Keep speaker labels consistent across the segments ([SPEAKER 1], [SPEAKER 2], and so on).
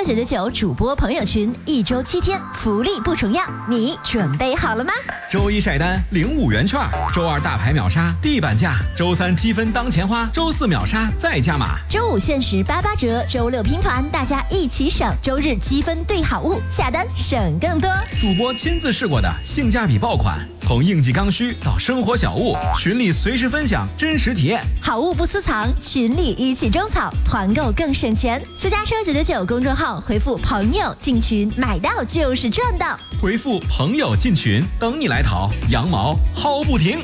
[SPEAKER 1] 车999主播朋友群，1周7天，福利不重样，你准备好了吗？
[SPEAKER 2] 周一晒单领5元券，周二大牌秒杀地板价，周三积分当钱花，周四秒杀再加码，
[SPEAKER 1] 周五限时88折，周六拼团，大家一起省，周日积分兑好物，下单省更多。
[SPEAKER 2] 主播亲自试过的性价比爆款，从应季刚需到生活小物，群里随时分享真实体验，
[SPEAKER 1] 好物不私藏，群里一起种草，团购更省钱。私家车999公众号回复朋友进群，买到就是赚到。
[SPEAKER 2] 回复朋友进群，等你来淘，羊毛薅不停。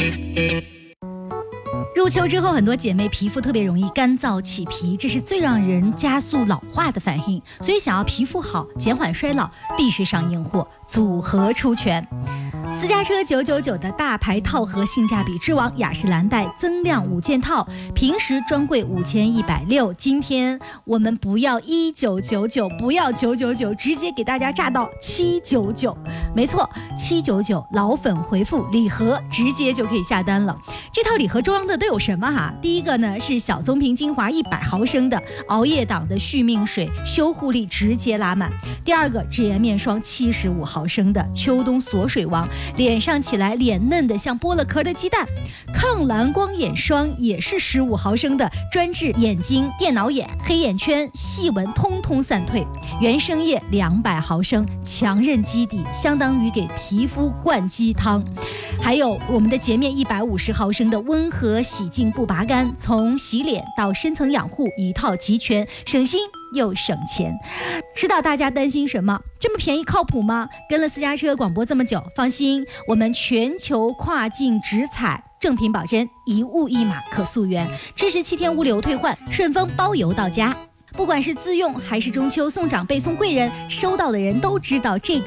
[SPEAKER 3] 入秋之后，很多姐妹皮肤特别容易干燥起皮，这是最让人加速老化的反应。所以想要皮肤好、减缓衰老，必须上硬货，组合出拳。私家车999的大牌套盒性价比之王雅诗兰黛增量5件套，平时专柜5160，今天我们不要1999，不要999，直接给大家炸到799。没错，799，老粉回复礼盒，直接就可以下单了。这套礼盒装的都有什么哈？第一个呢是小棕瓶精华100毫升的熬夜党的续命水，修护力直接拉满。第二个脂颜面霜75毫升的秋冬锁水王，脸上起来脸嫩的像剥了壳的鸡蛋。抗蓝光眼霜也是15毫升的，专治眼睛、电脑眼、黑眼圈、细纹通通散退。原生液200毫升，强韧基底，相当于给皮肤灌鸡汤。还有我们的洁面150毫升的温和洗净不拔干，从洗脸到深层养护一套齐全，省心又省钱。知道大家担心什么？这么便宜靠谱吗？跟了私家车广播这么久，放心，我们全球跨境直采，正品保真，1物1码可溯源，支持7天物流退换，顺丰包邮到家。不管是自用还是中秋送长辈送贵人，收到的人都知道这个